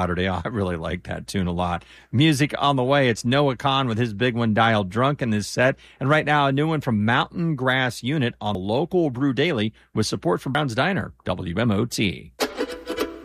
Saturday. I really like that tune a lot. Music on the way. It's Noah Kahan with his big one, Dialed Drunk, in this set. And right now, a new one from Mountain Grass Unit on Local Brew Daily with support from Brown's Diner, WMOT.